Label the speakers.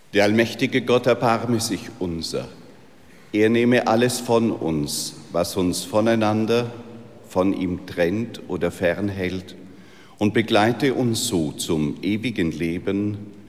Speaker 1: Der allmächtige Gott erbarme sich unser. Er nehme alles von uns, was uns voneinander, von ihm trennt oder fernhält, und begleite uns so zum ewigen Leben